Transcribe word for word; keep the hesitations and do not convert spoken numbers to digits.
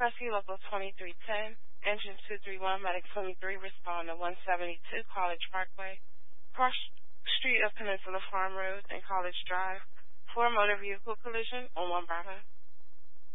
Rescue Local twenty-three ten, Engine two three one, Medic twenty-three, respond to one seventy-two College Parkway, cross street of Peninsula Farm Road and College Drive, for a motor vehicle collision on one Bravo.